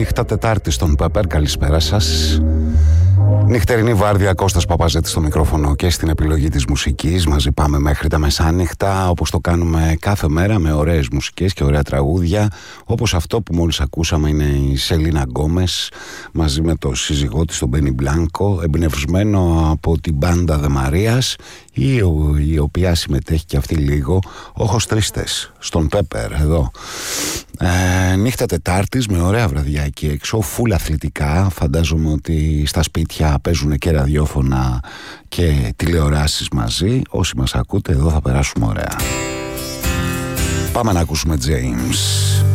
Νύχτα Τετάρτη στον Πέπερ, καλησπέρα σας. Νυχτερινή βάρδια, Κώστας Παπαζέτης στο μικρόφωνο και στην επιλογή της μουσικής. Μαζί πάμε μέχρι τα μεσάνυχτα, όπως το κάνουμε κάθε μέρα, με ωραίες μουσικές και ωραία τραγούδια. Όπως αυτό που μόλις ακούσαμε είναι η Σελίνα Γκόμες μαζί με το σύζυγό της, τον Μπένι Μπλάνκο, εμπνευσμένο από την μπάντα Δε Μαρίας, η οποία συμμετέχει και αυτή λίγο, όχος τρίστες, στον Πέπερ εδώ. Νύχτα Τετάρτης με ωραία βραδιά εκεί έξω, φουλ αθλητικά. Φαντάζομαι ότι στα σπίτια παίζουν και ραδιόφωνα και τηλεοράσεις μαζί. Όσοι μας ακούτε εδώ θα περάσουμε ωραία. Πάμε να ακούσουμε James.